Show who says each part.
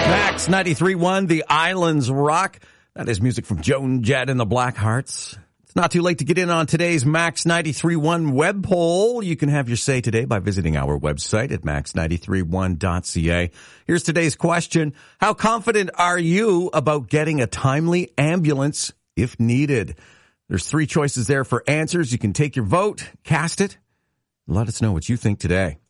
Speaker 1: Max 93.1, The Islands Rock. That is music from Joan Jett and the Blackhearts. It's not too late to get in on today's Max 93.1 web poll. You can have your say today by visiting our website at max931.ca. Here's today's question. How confident are you about getting a timely ambulance if needed? There's 3 choices there for answers. You can take your vote, cast it, and let us know what you think today.